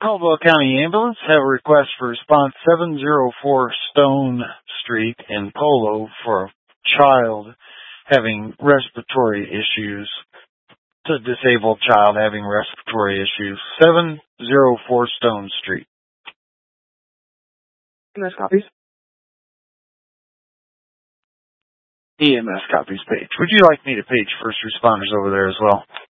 Caldwell County Ambulance have a request for response 704 Stone Street in Polo for a child having respiratory issues. It's a disabled child having respiratory issues. 704 Stone Street. EMS copies. EMS copies page. Would you like me to page first responders over there as well?